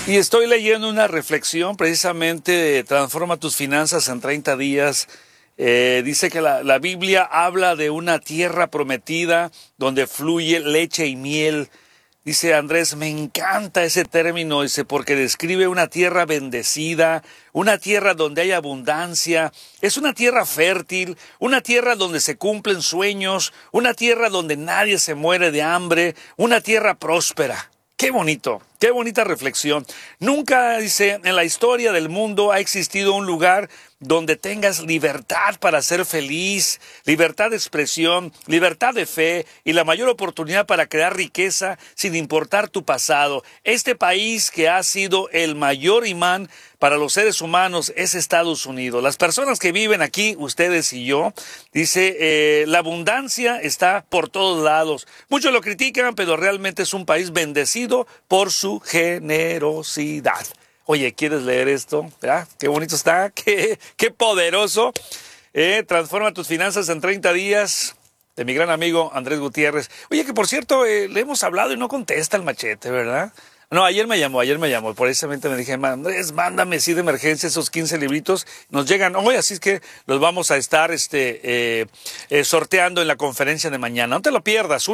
Y estoy leyendo una reflexión precisamente de Transforma tus finanzas en 30 días. Dice que la Biblia habla de una tierra prometida donde fluye leche y miel. Dice Andrés, me encanta ese término, dice, porque describe una tierra bendecida, una tierra donde hay abundancia, es una tierra fértil, una tierra donde se cumplen sueños, una tierra donde nadie se muere de hambre, una tierra próspera. Qué bonito, qué bonita reflexión. Nunca, dice, en la historia del mundo ha existido un lugar donde tengas libertad para ser feliz, libertad de expresión, libertad de fe y la mayor oportunidad para crear riqueza sin importar tu pasado. Este país que ha sido el mayor imán para los seres humanos es Estados Unidos. Las personas que viven aquí, ustedes y yo, dice, la abundancia está por todos lados. Muchos lo critican, pero realmente es un país bendecido por su generosidad. Oye, ¿quieres leer esto? ¿Verdad? Qué bonito está, qué poderoso. Transforma tus finanzas en 30 días, de mi gran amigo Andrés Gutiérrez. Oye, que por cierto, le hemos hablado y no contesta el machete, ¿verdad? No, ayer me llamó, precisamente me dije, Andrés, mándame sí de emergencia esos 15 libritos, nos llegan hoy, así es que los vamos a estar sorteando en la conferencia de mañana. No te lo pierdas,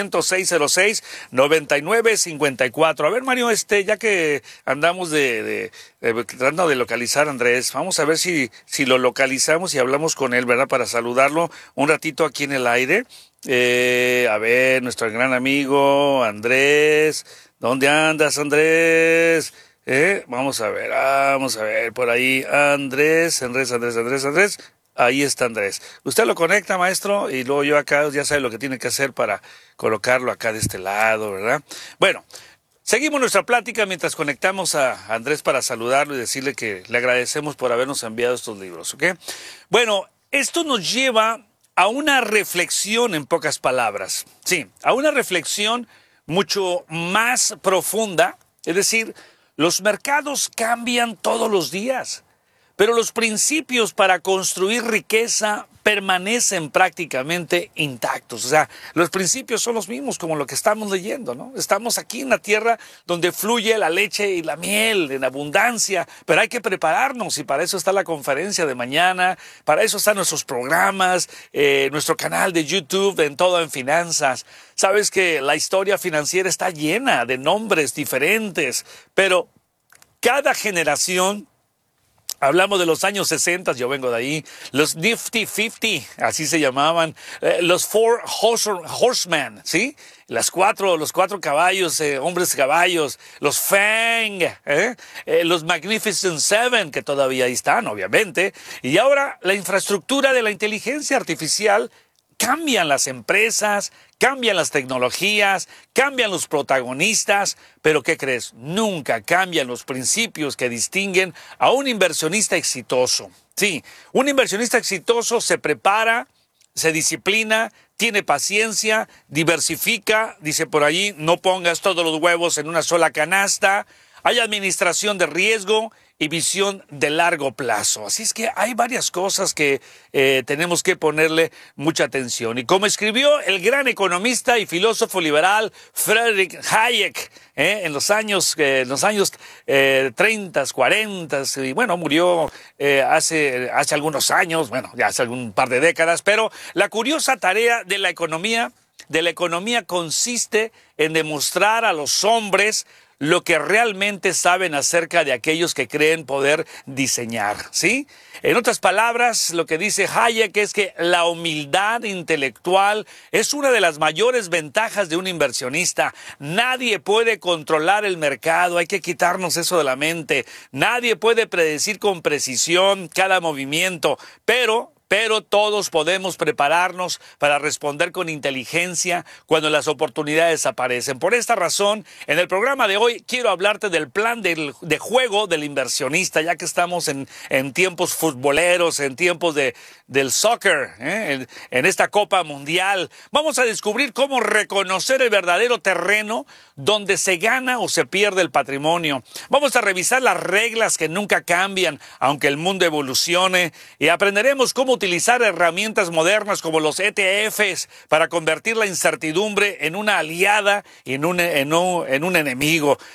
1-800-606-9954. A ver, Mario, ya que andamos tratando de localizar a Andrés, vamos a ver si lo localizamos y hablamos con él, ¿verdad? Para saludarlo un ratito aquí en el aire. A ver, nuestro gran amigo Andrés. ¿Dónde andas, Andrés? Vamos a ver, por ahí, Andrés. Ahí está Andrés. Usted lo conecta, maestro, y luego yo acá ya sabe lo que tiene que hacer para colocarlo acá de este lado, ¿verdad? Bueno, seguimos nuestra plática mientras conectamos a Andrés para saludarlo y decirle que le agradecemos por habernos enviado estos libros, ¿ok? Bueno, esto nos lleva a una reflexión en pocas palabras. Sí, a una reflexión mucho más profunda, es decir, los mercados cambian todos los días, pero los principios para construir riqueza permanecen prácticamente intactos. O sea, los principios son los mismos como lo que estamos leyendo, ¿no? Estamos aquí en la tierra donde fluye la leche y la miel en abundancia, pero hay que prepararnos y para eso está la conferencia de mañana, para eso están nuestros programas, nuestro canal de YouTube, en Todo en Finanzas. Sabes que la historia financiera está llena de nombres diferentes, pero cada generación. Hablamos de los años 60, yo vengo de ahí, los Nifty 50, así se llamaban, los Four Horsemen, ¿sí? Los cuatro caballos, hombres caballos, los Fang, los Magnificent Seven, que todavía ahí están, obviamente, y ahora la infraestructura de la inteligencia artificial. Cambian las empresas, cambian las tecnologías, cambian los protagonistas, pero ¿qué crees? Nunca cambian los principios que distinguen a un inversionista exitoso. Sí, un inversionista exitoso se prepara, se disciplina, tiene paciencia, diversifica, dice por allí, no pongas todos los huevos en una sola canasta, hay administración de riesgo y visión de largo plazo. Así es que hay varias cosas que tenemos que ponerle mucha atención. Y como escribió el gran economista y filósofo liberal Friedrich Hayek en los años 30, 40, y bueno, murió hace algunos años, bueno, ya hace algún par de décadas, pero la curiosa tarea de la economía consiste en demostrar a los hombres lo que realmente saben acerca de aquellos que creen poder diseñar, ¿sí? En otras palabras, lo que dice Hayek es que la humildad intelectual es una de las mayores ventajas de un inversionista. Nadie puede controlar el mercado, hay que quitarnos eso de la mente. Nadie puede predecir con precisión cada movimiento, pero todos podemos prepararnos para responder con inteligencia cuando las oportunidades aparecen. Por esta razón, en el programa de hoy quiero hablarte del plan de juego del inversionista, ya que estamos en tiempos futboleros, en tiempos del soccer, en esta Copa Mundial. Vamos a descubrir cómo reconocer el verdadero terreno donde se gana o se pierde el patrimonio. Vamos a revisar las reglas que nunca cambian, aunque el mundo evolucione, y aprenderemos cómo utilizar herramientas modernas como los ETFs para convertir la incertidumbre en una aliada y en un enemigo.